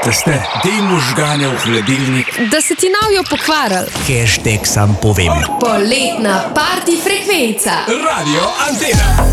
ste, dej možgane v hladilnik. Da se ti navijo pokvarili. Hashtag sam povem. Poletna party frekvenca. Radio Antena.